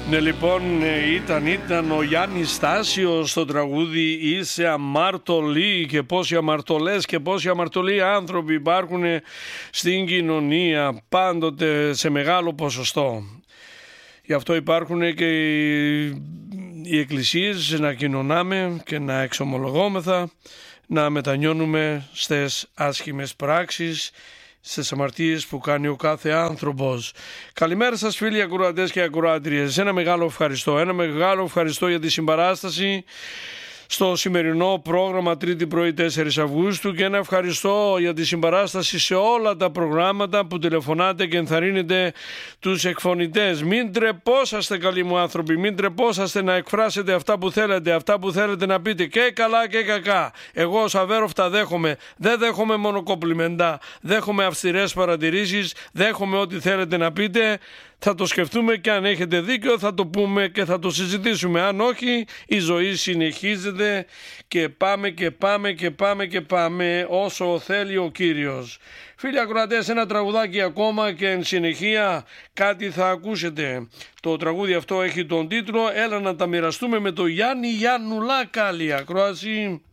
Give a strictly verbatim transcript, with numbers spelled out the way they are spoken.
Ναι, λοιπόν, ήταν, ήταν ο Γιάννης Στάσιος στο τραγούδι «Είσαι αμαρτωλή» και πόσοι αμαρτωλές και πόσοι αμαρτωλοί άνθρωποι υπάρχουν στην κοινωνία πάντοτε σε μεγάλο ποσοστό. Γι' αυτό υπάρχουν και οι εκκλησίες να κοινωνάμε και να εξομολογόμεθα, να μετανιώνουμε στις άσχημες πράξεις, στις αμαρτίες που κάνει ο κάθε άνθρωπος. Καλημέρα σας φίλοι ακροατές και ακροάτριες. Ένα μεγάλο ευχαριστώ. Ένα μεγάλο ευχαριστώ για τη συμπαράσταση στο σημερινό πρόγραμμα Τρίτη πρωί τέσσερις Αυγούστου και ένα ευχαριστώ για τη συμπαράσταση σε όλα τα προγράμματα που τηλεφωνάτε και ενθαρρύνετε τους εκφωνητές. Μην τρεπόσαστε, καλοί μου άνθρωποι, μην τρεπόσαστε να εκφράσετε αυτά που θέλετε, αυτά που θέλετε να πείτε και καλά και κακά. Εγώ ως Αβέροφτα δέχομαι, δεν δέχομαι μόνο κομπλιμεντά, δέχομαι αυστηρές παρατηρήσεις, δέχομαι ό,τι θέλετε να πείτε. Θα το σκεφτούμε και αν έχετε δίκιο θα το πούμε και θα το συζητήσουμε. Αν όχι, η ζωή συνεχίζεται και πάμε και πάμε και πάμε και πάμε όσο θέλει ο Κύριος. Φίλοι ακροατές, ένα τραγουδάκι ακόμα και εν συνεχεία κάτι θα ακούσετε. Το τραγούδι αυτό έχει τον τίτλο «Έλα να τα μοιραστούμε» με το Γιάννη Γιάννουλά. Καλή ακρόαση.